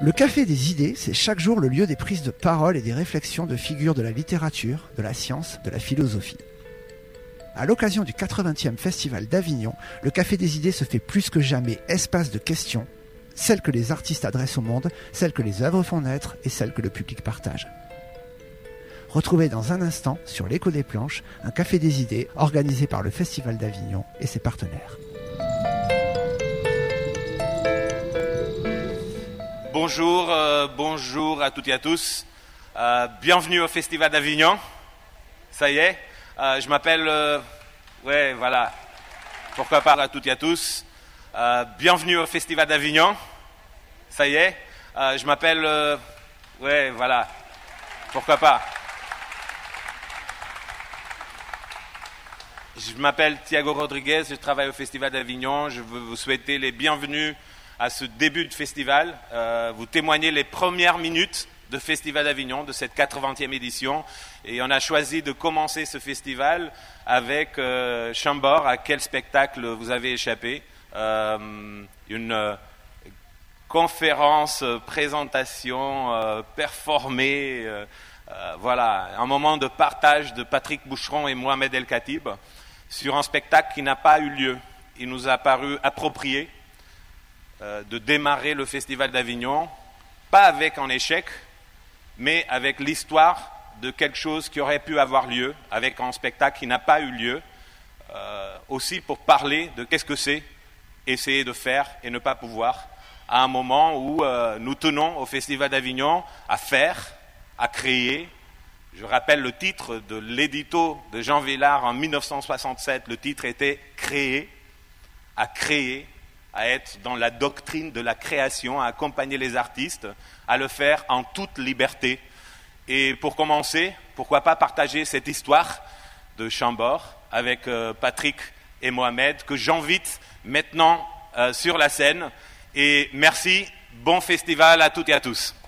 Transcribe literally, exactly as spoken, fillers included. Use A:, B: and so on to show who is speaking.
A: Le Café des idées, c'est chaque jour le lieu des prises de parole et des réflexions de figures de la littérature, de la science, de la philosophie. À l'occasion du quatre-vingtième Festival d'Avignon, le Café des idées se fait plus que jamais espace de questions, celles que les artistes adressent au monde, celles que les œuvres font naître et celles que le public partage. Retrouvez dans un instant, sur l'Écho des Planches, un Café des idées organisé par le Festival d'Avignon et ses partenaires.
B: Bonjour, euh, bonjour à toutes et à tous. Euh, bienvenue au Festival d'Avignon. Ça y est, euh, je m'appelle... Euh, ouais, voilà. Pourquoi pas à toutes et à tous. Euh, bienvenue au Festival d'Avignon. Ça y est, euh, je m'appelle... Euh, ouais, voilà. Pourquoi pas. Je m'appelle Thiago Rodriguez, je travaille au Festival d'Avignon. Je veux vous souhaiter les bienvenus à ce début de festival. Euh, vous témoignez les premières minutes de Festival d'Avignon, de cette quatre-vingtième édition. Et on a choisi de commencer ce festival avec euh, Chambord. À quel spectacle vous avez échappé? euh, Une euh, conférence, euh, présentation euh, performée. Euh, euh, voilà, un moment de partage de Patrick Boucheron et Mohamed El Khatib sur un spectacle qui n'a pas eu lieu. Il nous a paru approprié de démarrer le Festival d'Avignon, pas avec un échec, mais avec l'histoire de quelque chose qui aurait pu avoir lieu, avec un spectacle qui n'a pas eu lieu, euh, aussi pour parler de qu'est-ce que c'est essayer de faire et ne pas pouvoir, à un moment où euh, nous tenons au Festival d'Avignon à faire, à créer. Je rappelle le titre de l'édito de Jean Villard en mille neuf cent soixante-sept, le titre était « Créer », à créer, à être dans la doctrine de la création, à accompagner les artistes, à le faire en toute liberté. Et pour commencer, pourquoi pas partager cette histoire de Chambord avec euh, Patrick et Mohamed, que j'invite maintenant euh, sur la scène. Et merci, bon festival à toutes et à tous.